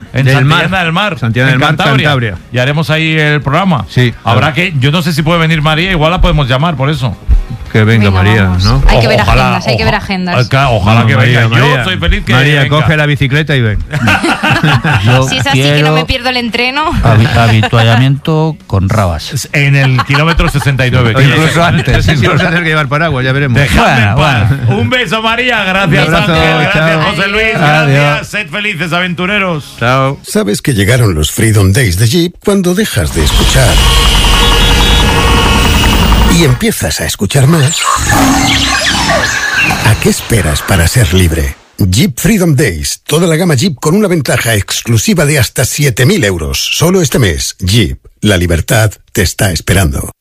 En Santillana del Mar. Santillana del Mar, Cantabria. Y haremos ahí el programa. Sí. Habrá que, yo no sé si puede venir María, igual la podemos llamar por eso. Que venga María, vamos. ¿no? Hay que ver agendas, hay que ver agendas. Ojalá que María, venga. María, Yo soy feliz que María, venga. coge la bicicleta y ven. Si es así que no me pierdo el entreno. Habituallamiento con rabas. En el kilómetro 69. O incluso antes. No sé si vamos a tener que llevar paraguas, ya veremos. Dejadme en paz. Un beso, María. Gracias, Un abrazo, Ángel. Gracias, chao. José Luis. Adiós. Gracias. Sed felices, aventureros. Chao. Sabes que llegaron los Freedom Days de Jeep cuando dejas de escuchar y empiezas a escuchar más. ¿A qué esperas para ser libre? Jeep Freedom Days. Toda la gama Jeep con una ventaja exclusiva de hasta 7.000 euros. Solo este mes. Jeep. La libertad te está esperando.